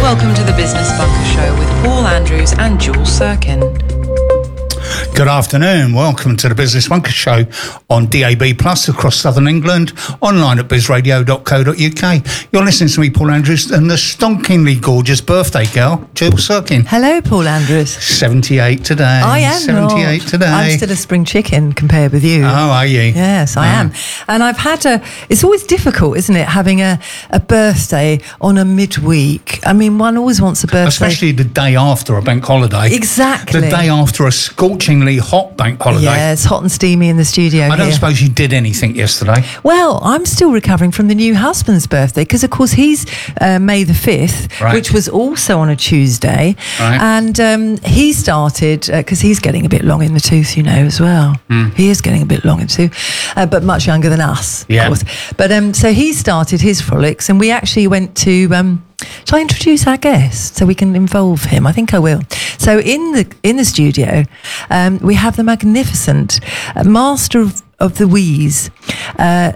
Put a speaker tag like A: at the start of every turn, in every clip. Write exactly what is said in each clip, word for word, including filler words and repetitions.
A: Welcome to the Business Bunker Show with Paul Andrews and Jules Sirkin.
B: Good afternoon. Welcome to the Business Bunker Show on D A B Plus across southern England, online at biz radio dot co dot uk. You're listening to me, Paul Andrews, and the stonkingly gorgeous birthday girl, Jules Sirkin.
C: Hello, Paul Andrews.
B: seventy-eight today.
C: I am
B: seventy-eight
C: not.
B: today.
C: I'm still a spring chicken compared with you.
B: Oh, are you?
C: Yes, I
B: oh.
C: am. And I've had a, it's always difficult, isn't it, having a, a birthday on a midweek. I mean, one always wants a birthday.
B: Especially the day after a bank holiday.
C: Exactly.
B: The day after a scorchingly hot bank holiday.
C: Yeah, it's hot and steamy in the studio
B: I don't
C: here.
B: suppose you did anything yesterday.
C: Well, I'm still recovering from the new husband's birthday because, of course, he's uh, May the fifth,
B: right.
C: which was also on a Tuesday.
B: Right.
C: And um, he started, because uh, he's getting a bit long in the tooth, you know, as well. Mm. He is getting a bit long in the tooth, uh, but much younger than us,
B: yeah.
C: of course. But um, so he started his frolics, and we actually went to... Um, Shall I introduce our guest so we can involve him? I think I will. So in the in the studio, um, we have the magnificent uh, master of, of the wheeze, uh,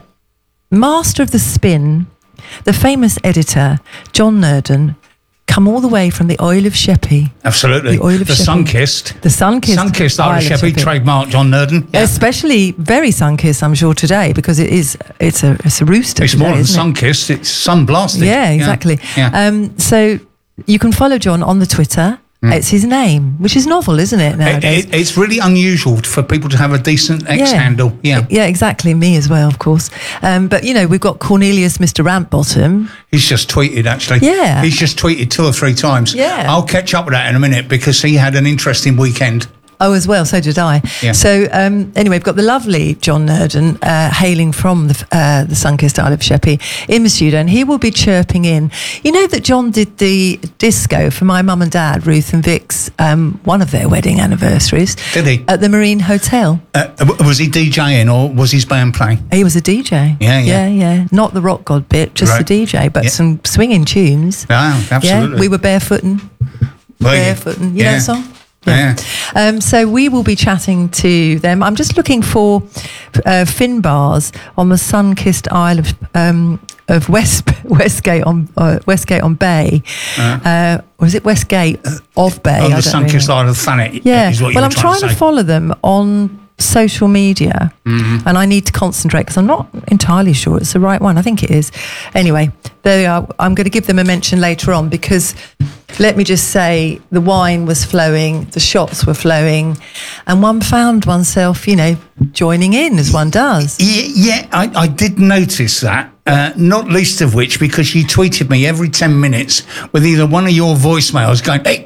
C: master of the spin, the famous editor, John Nurden, come all the way from the Isle of Sheppey.
B: Absolutely.
C: The Isle of
B: the
C: Sheppey.
B: sun-kissed.
C: The sun-kissed.
B: Sun-kissed Isle of Sheppey, trademark John Nurden. Yeah.
C: Especially very sun-kissed, I'm sure, today, because it is, it's a, it's a rooster
B: It's
C: today,
B: more than
C: isn't it?
B: sun-kissed, it's sun-blasted.
C: Yeah, exactly.
B: Yeah. Yeah.
C: Um, so you can follow John on the Twitter. Mm. It's his name, which is novel, isn't it, nowadays?
B: It, it, it's really unusual for people to have a decent X
C: yeah.
B: handle. Yeah,
C: yeah, exactly. Me as well, of course. Um, but, you know, we've got Cornelius Mister Rantbottom.
B: He's just tweeted, actually.
C: Yeah.
B: He's just tweeted two or three times.
C: Yeah.
B: I'll catch up with that in a minute because he had an interesting weekend.
C: Oh, as well, so did I.
B: Yeah.
C: So, um, anyway, we've got the lovely John Nurden uh, hailing from the, uh, the sun-kissed Isle of Sheppey in the studio, and he will be chirping in. You know that John did the disco for my mum and dad, Ruth and Vic's, um, one of their wedding anniversaries.
B: Did he?
C: At the Marine Hotel.
B: Uh, was he DJing or was his band playing?
C: He was a D J.
B: Yeah, yeah.
C: Yeah, yeah. Not the rock god bit, just
B: Right.
C: the D J, but
B: Yeah.
C: some swinging tunes.
B: Oh, absolutely.
C: Yeah, we were barefooting.
B: Were you?
C: Barefooting. You
B: Yeah.
C: know that song?
B: Yeah.
C: Um, so we will be chatting to them. I'm just looking for uh, fin bars on the sun-kissed Isle of um, of West Westgate on uh, Westgate on Bay. Uh-huh. Uh, or is it Westgate of Bay?
B: On
C: I
B: the
C: don't
B: sun-kissed
C: really know.
B: Isle of Thanet.
C: Yeah.
B: Is what you
C: well,
B: were
C: I'm
B: trying,
C: trying
B: to,
C: to,
B: say.
C: follow them on social media, mm-hmm. and I need to concentrate because I'm not entirely sure it's the right one. I think it is. Anyway, there they are. I'm going to give them a mention later on because let me just say the wine was flowing, the shots were flowing, and one found oneself, you know, joining in as one does.
B: Yeah, yeah I, I did notice that. Uh, not least of which because you tweeted me every ten minutes with either one of your voicemails going, hey,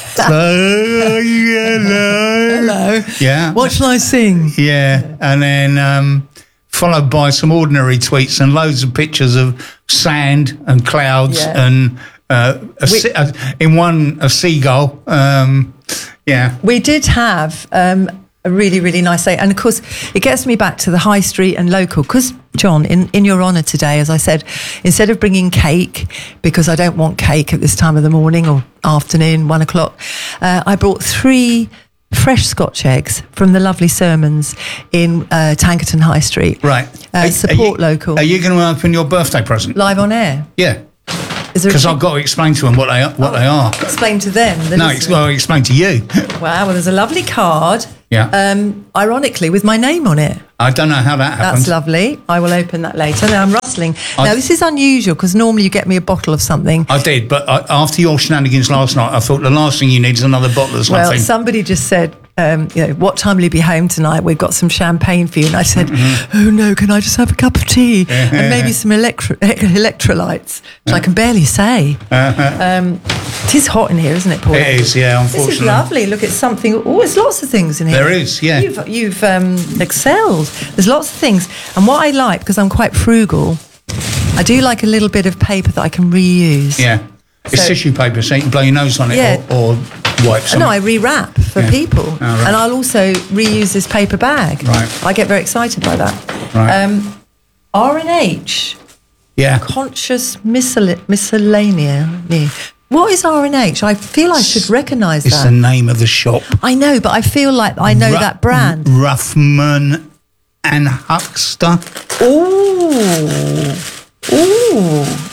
B: hello, hello.
C: Hello.
B: Yeah.
C: What shall I sing?
B: Yeah. And then um, followed by some ordinary tweets and loads of pictures of sand and clouds
C: Yeah.
B: and uh, a,
C: We-
B: se- uh, in one, a seagull. Um, yeah.
C: We did have um, a really, really nice day. And of course, it gets me back to the high street and local. Because, John, in, in your honour today, as I said, instead of bringing cake, because I don't want cake at this time of the morning or afternoon, one o'clock, uh, I brought three fresh Scotch eggs from the lovely Sermons in uh, Tankerton High Street.
B: Right.
C: Uh,
B: Are-
C: support
B: are you,
C: local.
B: Are you going to open your birthday present?
C: Live on air.
B: Yeah.
C: Is there a
B: Because
C: tip?
B: I've got to explain to them what they are. What they are.
C: Explain to them. the
B: No,
C: listeners.
B: ex- well, explain to you.
C: Wow, well, there's a lovely card.
B: Yeah.
C: Um, ironically, with my name on it.
B: I don't know how that happened.
C: That's lovely. I will open that later. Now I'm rustling.
B: I-
C: now this is unusual because normally you get me a bottle of something.
B: I did, but I, after your shenanigans last night, I thought the last thing you need is another bottle of something.
C: Well, somebody just said, um, you know, what time will you be home tonight? We've got some champagne for you. And I said,
B: Mm-hmm.
C: oh no, can I just have a cup of tea and maybe some electro- electrolytes, which I can barely say. Um, it is hot in here, isn't it, Paul?
B: It is, yeah,
C: This
B: unfortunately.
C: is lovely. Look, it's something. Oh, there's lots of things in here.
B: There is, yeah.
C: You've, you've um, excelled. There's lots of things. And what I like, because I'm quite frugal, I do like a little bit of paper that I can reuse.
B: Yeah. It's
C: So-
B: tissue paper, so you can blow your nose on it
C: Yeah.
B: or, or wipe something.
C: No, I rewrap for
B: Yeah.
C: people.
B: Oh, right.
C: And I'll also reuse this paper bag.
B: Right.
C: I get very excited by that.
B: Right.
C: Um, R and H,
B: yeah.
C: conscious miscell- miscellanea. What is R and H? I feel I should recognise
B: It's
C: that.
B: the name of the shop.
C: I know, but I feel like I know
B: Ru-
C: that brand.
B: Ruffman and Huckster.
C: Ooh. Ooh.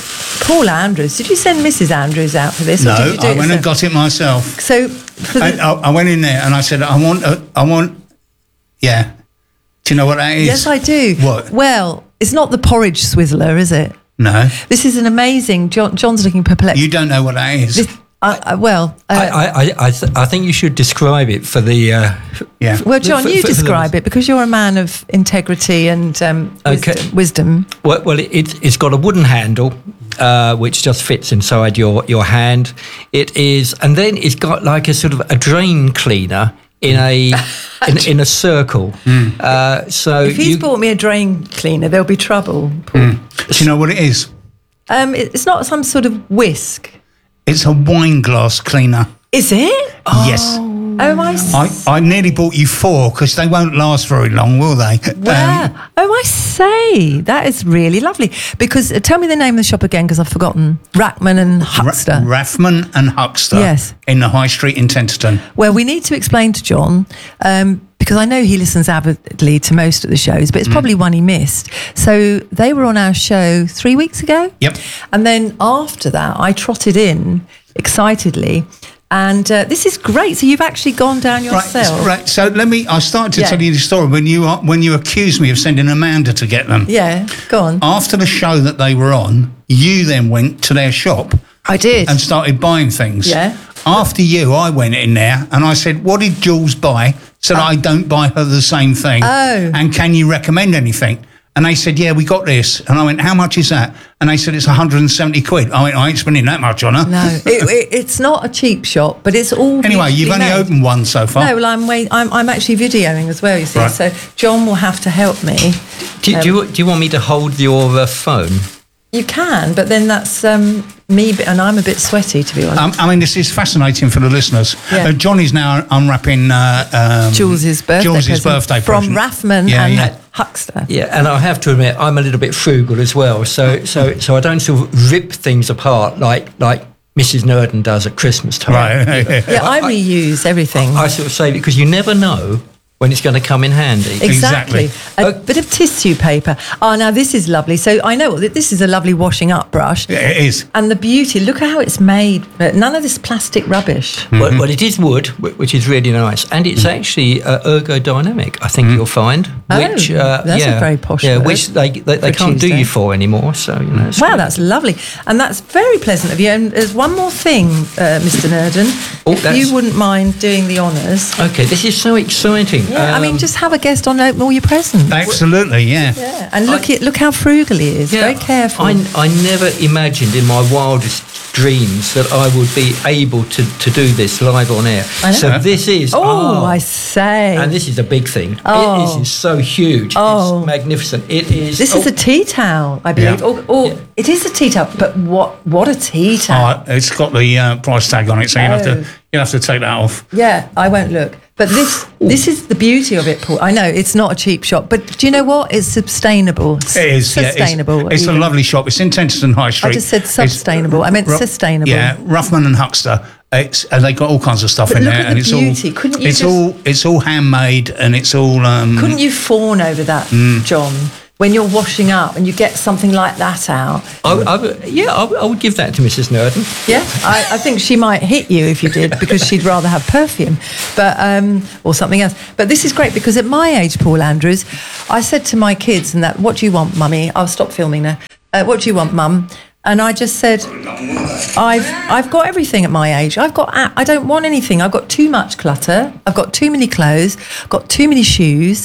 C: Paul Andrews. Did you send Missus Andrews out for this? Or
B: No,
C: did you do
B: I
C: it
B: went and
C: yourself?
B: got it myself.
C: So, for the,
B: I, I, I went in there and I said, I want, a, I want, yeah. Do you know what that is?
C: yes, I do.
B: What?
C: Well, it's not the porridge swizzler, is it?
B: No.
C: This is an amazing. John, John's looking perplexed.
B: You don't know what that is.
C: This, I, I, well, uh,
D: I, I, I, I, th- I think you should describe it for the. Uh,
B: yeah.
C: well, John,
D: for-
C: you
D: for- for the-
C: describe it because you're a man of integrity and um,
D: Okay.
C: wisdom. wisdom.
D: Well, well it, it's got a wooden handle, uh, which just fits inside your, your hand. It is, and then it's got like a sort of a drain cleaner in a in, in a circle. Uh, so
C: If he's
D: you,
C: bought me a drain cleaner, there'll be trouble. Paul.
B: Do you know what it is?
C: Um, it- it's not some sort of whisk,
B: It's a wine glass cleaner.
C: is it?
B: Yes.
C: Oh, I s-
B: I, I nearly bought you four because they won't last very long, will they?
C: Wow.
B: Um,
C: oh, I say. That is really lovely. Because uh, tell me the name of the shop again because I've forgotten. Rackman and Huckster.
B: Ra- Rathman and Huckster.
C: Yes.
B: In the High Street in Tenterton.
C: Well, we need to explain to John, um, because I know he listens avidly to most of the shows, but it's
B: Mm.
C: probably one he missed. So they were on our show three weeks ago.
B: Yep.
C: And then after that, I trotted in excitedly. And uh, this is great. So you've actually gone down yourself.
B: Right, right. So let me. I started to
C: Yeah.
B: tell you the story when you when you accused me of sending Amanda to get them.
C: Yeah, go on.
B: After the show that they were on, you then went to their shop
C: I did.
B: and started buying things.
C: Yeah.
B: After you, I went in there and I said, "What did Jules buy?" So that I don't buy her the same thing.
C: Oh.
B: And can you recommend anything? And they said, "Yeah, we got this." And I went, "How much is that?" And they said, "It's one hundred seventy quid." I went, "I ain't spending that much on her."
C: No, it, it, it's not a cheap shop, but it's all.
B: Anyway, you've
C: beautifully
B: only
C: made.
B: opened one so far.
C: No, well, I'm, wait, I'm I'm actually videoing as well. You see,
B: Right.
C: so John will have to help me.
D: do, do, you, do you want me to hold your uh, phone?
C: You can, but then that's um, me, and I'm a bit sweaty, to be honest.
B: Um, I mean, this is fascinating for the listeners.
C: Yeah.
B: Uh, John is now unwrapping uh, um,
C: Jules's birthday
B: Jules's
C: present
B: birthday
C: from
B: present.
C: Rathman
B: Yeah,
C: and
B: yeah.
C: Huckster.
D: Yeah, and I have to admit, I'm a little bit frugal as well. So, so, so I don't sort of rip things apart like like Missus Nurden does at Christmas time.
B: Right.
C: Yeah, I reuse everything.
D: I sort of save it because you never know when it's going to come in handy.
C: Exactly.
B: Exactly.
C: A
D: Oh.
C: bit of tissue paper. Oh, now this is lovely. So I know that this is a lovely washing up brush.
B: It is.
C: And the beauty, look how it's made. None of this plastic rubbish.
D: Well, well, it is wood, wh- which is really nice, and it's actually uh, ergodynamic. I think you'll find.
C: Oh,
D: which uh,
C: that's a
D: yeah,
C: very posh
D: Yeah,
C: word
D: which they they, they
C: for
D: can't do
C: Tuesday.
D: you for anymore. So you know. it's
C: Wow,
D: great.
C: that's lovely. And that's very pleasant of you. And there's one more thing, uh, Mister Nurden.
D: Oh,
C: if
D: that's-
C: you wouldn't mind doing the honours.
D: Okay, this is so exciting.
C: Yeah, I mean,
D: Um,
C: just have a guest on, open all your presents.
B: Absolutely, yeah.
C: Yeah, and look at look how frugal he is. Very careful.
D: I, I never imagined in my wildest dreams that I would be able to, to do this live on air.
C: I know.
D: So this is
C: oh, I say.
D: and this is a big thing.
C: Oh.
D: It is so huge.
C: Oh.
D: It's magnificent. It is.
C: this
D: oh,
C: is a tea towel, I believe.
B: Yeah.
C: Or, or it is a tea towel, but what what a tea towel.
B: Oh, it's got the uh, price tag on it, so you have
C: Oh.
B: to you have to take that off.
C: Yeah, I won't look. But this this is the beauty of it, Paul. I know it's not a cheap shop, but do you know what? It's sustainable.
B: It is. Yeah, it's-
C: sustainable.
B: it's, a
C: even.
B: lovely shop. It's in Tenterton High Street.
C: I just said
B: It's-
C: sustainable. I meant
B: Ru-
C: sustainable.
B: Yeah, Ruffman and Huckster. It's and they got all kinds of stuff
C: But
B: in
C: look
B: there,
C: at
B: and
C: the
B: it's
C: beauty.
B: all
C: Couldn't you
B: it's
C: just-
B: all it's all handmade, and it's all. Um,
C: Couldn't you fawn over that,
B: Mm.
C: John? When you're washing up and you get something like that out.
D: I, would- I, would- yeah, I, would- I would give that to Missus Nurden.
C: Yeah, I, I think she might hit you if you did because she'd rather have perfume, but um, or something else. But this is great because at my age, Paul Andrews, I said to my kids and that, "What do you want, Mummy?" I'll stop filming now. Uh, what do you want, Mum? And I just said, "I've I've got everything at my age. I've got a- I don't want anything. I've got too much clutter. I've got too many clothes. I've got too many shoes,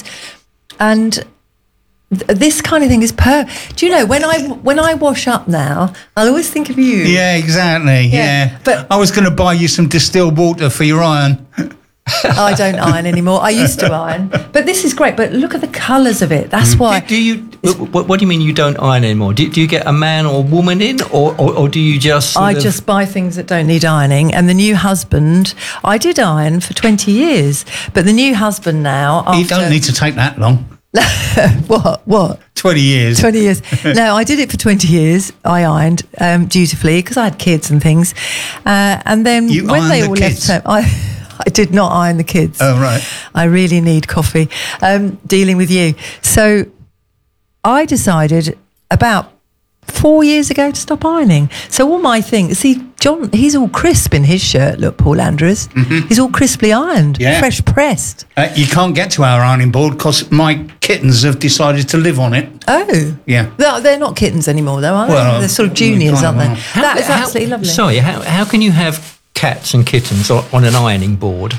C: and." Th- This kind of thing is per. Do you know when I when I wash up now, I'll always think of you.
B: Yeah, exactly.
C: Yeah,
B: Yeah,
C: but-
B: I was going to buy you some distilled water for your iron.
C: I don't iron anymore. I used to iron, but this is great. But look at the colours of it. That's why.
D: Do, do you? What, what do you mean you don't iron anymore? Do, do you get a man or woman in, or, or, or do you just? sort
C: I
D: of-
C: just buy things that don't need ironing. And the new husband, I did iron for twenty years, but the new husband now. After,
B: You don't need to take that long.
C: what? What?
B: Twenty years.
C: twenty years. No, I did it for twenty years. I ironed um, dutifully because I had kids and things. Uh, and then
B: You
C: when
B: ironed
C: they
B: the
C: all
B: kids?
C: left home, I, I did not iron the kids.
B: Oh, right.
C: I really need coffee. Um, dealing with you. So I decided about four years ago to stop ironing. So all my things, see, John, he's all crisp in his shirt. Look, Paul Andrews, mm-hmm. he's all crisply ironed,
B: Yeah.
C: fresh pressed.
B: Uh, you can't get to our ironing board because my kittens have decided to live on it.
C: Oh,
B: Yeah.
C: No, they're not kittens anymore, though, are they?
B: Well,
C: They're sort of juniors,
B: kind of
C: aren't they?
B: are.
D: How-
C: That is
D: how-
C: absolutely lovely.
D: Sorry, how, how can you have cats and kittens on, on an ironing board?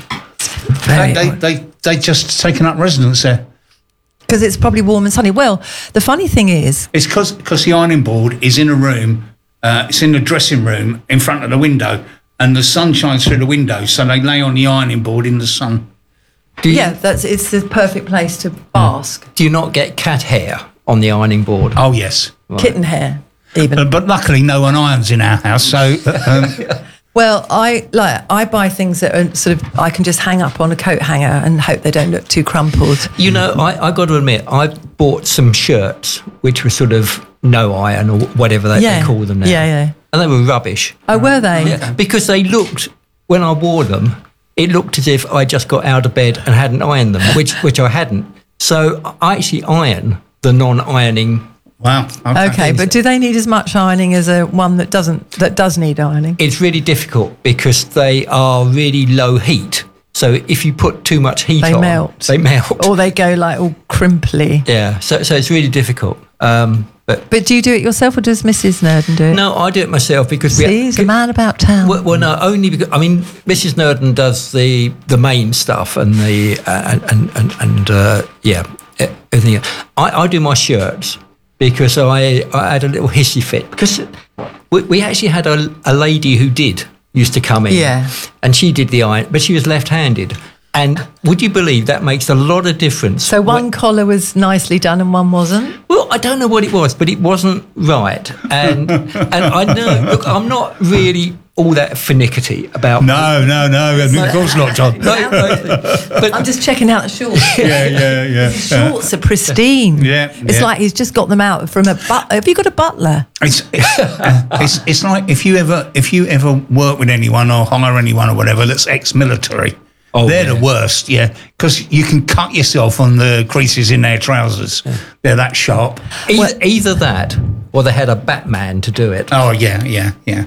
C: Very
B: They, they,
C: odd.
B: they, they just taken up residence there.
C: Because it's probably warm and sunny. Well, the funny thing is,
B: It's because the ironing board is in a room, uh, it's in the dressing room in front of the window, and the sun shines through the window, so they lay on the ironing board in the sun.
D: Do you,
C: yeah, that's it's the perfect place to bask.
D: do you not get cat hair on the ironing board?
B: Oh, yes.
C: Kitten hair, even.
B: Uh, but luckily, no one irons in our house, so um,
C: Well, I like I buy things that are sort of I can just hang up on a coat hanger and hope they don't look too crumpled.
D: You know, I, I got to admit, I bought some shirts which were sort of no iron or whatever they,
C: Yeah.
D: they call them now.
C: Yeah, yeah.
D: And they were rubbish.
C: Oh, were they?
D: Yeah, because they looked, when I wore them, it looked as if I just got out of bed and hadn't ironed them, which which I hadn't. So I actually iron the non-ironing.
B: wow.
C: Okay, but do they need as much ironing as a one that doesn't that does need ironing?
D: It's really difficult because they are really low heat. So if you put too much heat
C: They
D: on,
C: melt.
D: they melt.
C: Or they go like all crimply.
D: Yeah, so so it's really difficult. Um, but
C: But do you do it yourself or does Missus Nurden do it?
D: no, I do it myself because
C: See,
D: we.
C: he's a man about town.
D: Well, well, no, only because I mean, Missus Nurden does the the main stuff and the uh, and and and uh, yeah, everything. I, I do my shirts because I I had a little hissy fit because we, we actually had a, a lady who did used to come in,
C: Yeah.
D: and she did the iron, but she was left-handed. And would you believe that makes a lot of difference?
C: So one collar was nicely done and one wasn't?
D: Well, I don't know what it was, but it wasn't right. And and I know, look, I'm not really all that finickety about.
B: No, no, no. Of course not, John.
D: No, no, but
C: I'm just checking out the shorts.
B: Yeah, yeah, yeah.
C: Shorts are pristine.
B: Yeah,
C: It's
B: yeah.
C: like he's just got them out from a but. Have you got a butler?
B: It's, it's, uh, it's it's like if you ever if you ever work with anyone or hire anyone or whatever that's ex-military,
D: Oh,
B: they're
D: yeah.
B: the worst, yeah, because you can cut yourself on the creases in their trousers. They're that sharp.
D: either, either that or they had a Batman to do it.
B: Oh yeah, yeah, yeah.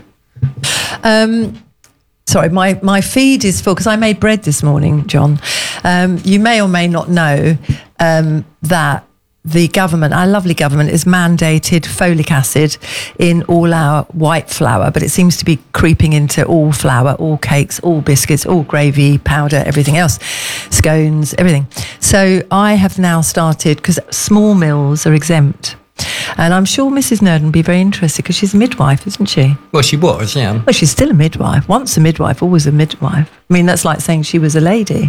C: Um, sorry, my, my feed is full because I made bread this morning, John. Um, you may or may not know um, that the government, our lovely government, has mandated folic acid in all our white flour, but it seems to be creeping into all flour, all cakes, all biscuits, all gravy, powder, everything else, scones, everything. So I have now started, because small mills are exempt. And I'm sure Missus Nurden will be very interested because she's a midwife, isn't she?
D: Well, she was, yeah.
C: Well, she's still a midwife. Once a midwife, always a midwife. I mean, that's like saying she was a lady.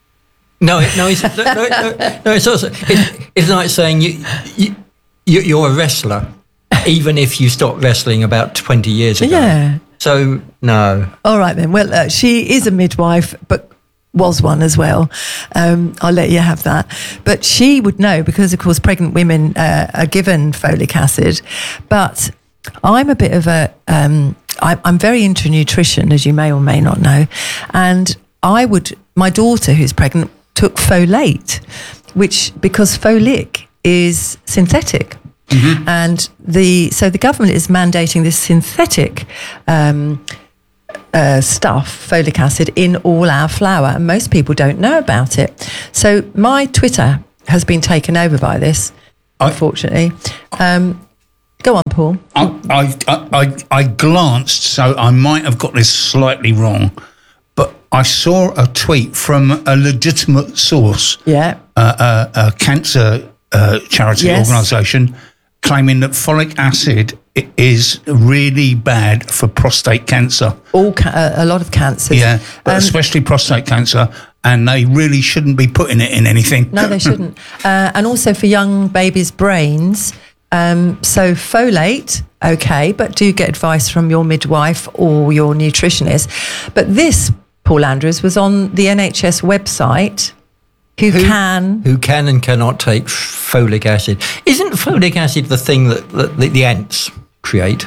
D: No, it- no, it's, no, no, no, no, it's also it, it's like saying you, you you- you're a wrestler, even if you stopped wrestling about twenty years ago.
C: Yeah.
D: So no,
C: All right then. Well, uh, she is a midwife, but was one as well. Um, I'll let you have that. But she would know because, of course, pregnant women uh, are given folic acid. But I'm a bit of a, um, I, I'm very into nutrition, as you may or may not know. And I would, my daughter who's pregnant took folate, which, because folic is synthetic. Mm-hmm. And the, so the government is mandating this synthetic um, Uh, stuff, folic acid, in all our flour, and most people don't know about it. So my Twitter has been taken over by this,
B: I-
C: unfortunately. Um, go on, Paul.
B: I, I, I, I glanced, so I might have got this slightly wrong, but I saw a tweet from a legitimate source,
C: Yeah.
B: uh, uh, a cancer uh, charity
C: Yes.
B: organisation, claiming that folic acid i- is really bad for prostate cancer.
C: All ca- uh, a lot of cancers.
B: Yeah, but
C: Um,
B: especially prostate cancer, and they really shouldn't be putting it in anything.
C: No, they shouldn't. Uh, and also for young babies' brains. Um, so folate, okay, but do get advice from your midwife or your nutritionist. But this, Paul Andrews, was on the N H S website. Who,
D: Who-
C: can?
D: who can and cannot take folic acid? Isn't folic acid the thing that, that the, the ants create?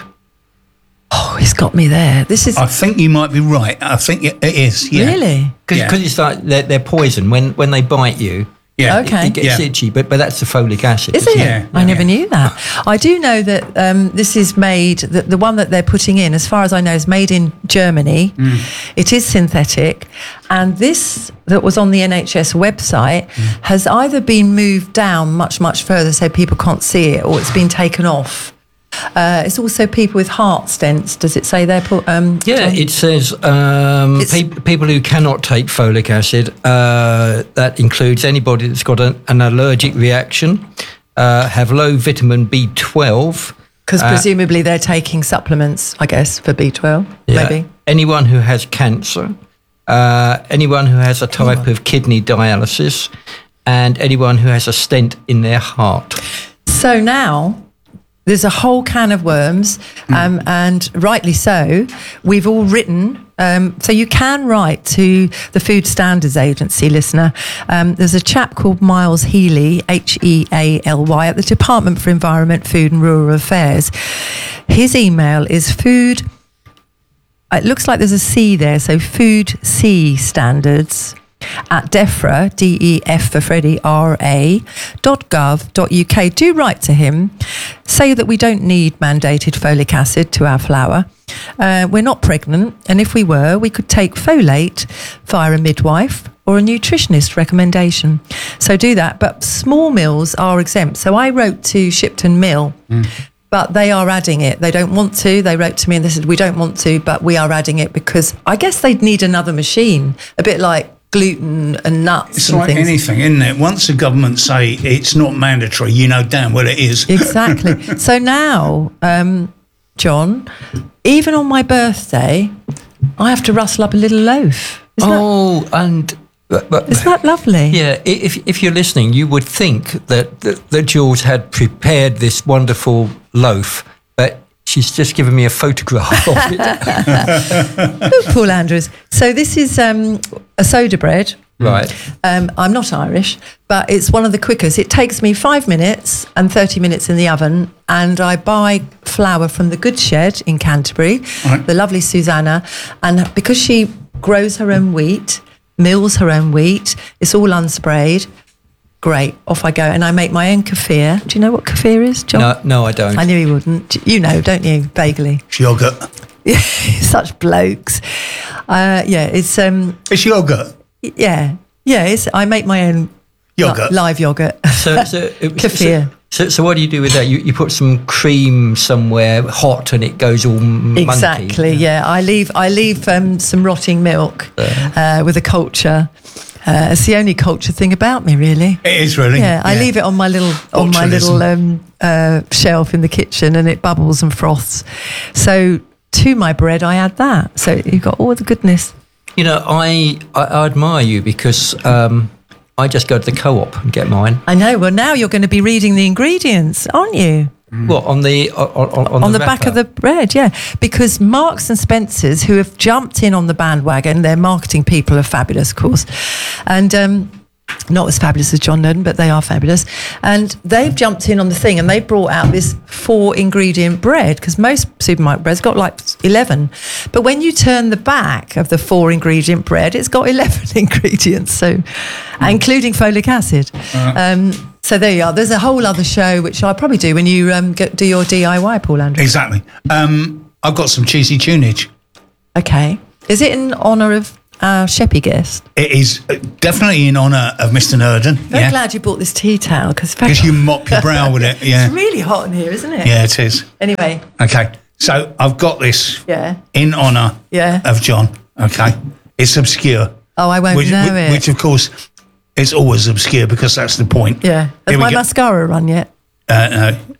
C: Oh, he's got me there. This is
B: I think you might be right. I think it it is. Yeah.
C: really.
D: Because
B: Yeah.
D: it's like they're, they're poison. When when they bite you,
B: Yeah.
D: It-
C: Okay.
D: It, gets
B: Yeah.
D: itchy, but, but that's the folic acid.
C: Is it?
B: Yeah,
C: I never
B: yeah.
C: knew that. I do know that um, this is made, the, the one that they're putting in, as far as I know, is made in Germany.
B: Mm.
C: It is synthetic. And this that was on the N H S website
B: Mm.
C: has either been moved down much, much further so people can't see it, or it's been taken off. Uh, it's also people with heart stents. Does it say there? Paul? Um,
D: Yeah,
C: John?
D: it says um,
C: It's-
D: pe- people who cannot take folic acid. Uh, that includes anybody that's got an, an allergic reaction, uh, have low vitamin B twelve.
C: Because
D: uh,
C: presumably they're taking supplements, I guess, for B twelve,
D: yeah,
C: maybe.
D: anyone who has cancer, uh, anyone who has a type of kidney dialysis, and anyone who has a stent in their heart.
C: So now there's a whole can of worms, um, and rightly so. We've all written. Um, so you can write to the Food Standards Agency, listener. Um, there's a chap called Miles Healy, H E A L Y, at the Department for Environment, Food and Rural Affairs. His email is food. It looks like there's a C there, so Food C Standards at DEFRA, D E F for Freddie, R A, dot gov dot U K. Do write to him. Say that we don't need mandated folic acid to our flour. Uh, we're not pregnant, and if we were, we could take folate via a midwife or a nutritionist recommendation. So do that. But small mills are exempt. So I wrote to Shipton Mill. Mm. But they are adding it. They don't want to. They wrote to me and they said, we don't want to, but we are adding it because I guess they'd need another machine, a bit like gluten and nuts
B: It's
C: and
B: like
C: things.
B: anything, isn't it? Once the government say it's not mandatory, you know damn well it is.
C: Exactly. So now, um, John, even on my birthday, I have to rustle up a little loaf. Isn't,
D: Oh, and but, but,
C: that, isn't that lovely?
D: yeah, i- if if you're listening, you would think that, that that Jules had prepared this wonderful loaf, but she's just given me a photograph of it.
C: Oh, Paul Andrews. So this is um, a soda bread.
D: Right.
C: Um, I'm not Irish, but it's one of the quickest. It takes me five minutes and thirty minutes in the oven, and I buy flour from the Good Shed in Canterbury,
B: Right.
C: the lovely Susanna, and because she grows her own wheat, mills her own wheat, it's all unsprayed. Great, off I go, and I make my own kefir. Do you know what kefir is, John?
D: No, no, I don't.
C: I knew he wouldn't. You know, don't you? Vaguely.
B: It's yogurt.
C: Such blokes. Uh, yeah, it's um,
B: It's yogurt.
C: yeah, yeah. It's I make my own
B: Yogurt.
C: li- live yogurt.
D: So, so, it-
C: Kefir.
D: So, so, what do you do with that? You, you put some cream somewhere hot, and it goes all monkey.
C: Exactly. Yeah, I leave I leave um, some rotting milk uh, with a culture. Uh, it's the only culture thing about me, really.
B: It is really.
C: Yeah, I leave it on my little on my
B: Botulism.
C: little um, uh, shelf in the kitchen, and it bubbles and froths. So to my bread, I add that. So you've got all the goodness.
D: You know, I, I, I admire you because um, I just go to the co-op and get mine.
C: I know. Well, now you're going to be reading the ingredients, aren't you?
D: What on the on, on, on,
C: On the,
D: the
C: back
D: wrapper?
C: of the bread, yeah. Because Marks and Spencers, who have jumped in on the bandwagon, their marketing people are fabulous, of course. And um, not as fabulous as John Nudden, but they are fabulous. And they've jumped in on the thing and they brought out this four ingredient bread, because most supermarket bread's got like eleven. But when you turn the back of the four ingredient bread, it's got eleven ingredients, so including folic acid. Um, so there you are. There's a whole other show, which I'll probably do when you um, go, do your D I Y, Paul Andrews.
B: Exactly. Um, I've got some cheesy tunage.
C: Okay. Is it in honour of our Sheppy guest?
B: It is uh, definitely in honour of Mister Nurden.
C: Very
B: Yeah.
C: glad you bought this tea towel, because
B: Because you mop your brow with it. Yeah.
C: it's really hot in here, isn't it?
B: Yeah, it is.
C: Anyway,
B: Okay. So I've got this
C: yeah.
B: in honour
C: Yeah.
B: of John. Okay. It's obscure.
C: Oh, I won't
B: which,
C: know
B: which,
C: it.
B: which, of course, is always obscure because that's the point.
C: yeah. Has
B: Here we
C: my
B: go.
C: mascara run yet?
B: Uh, no.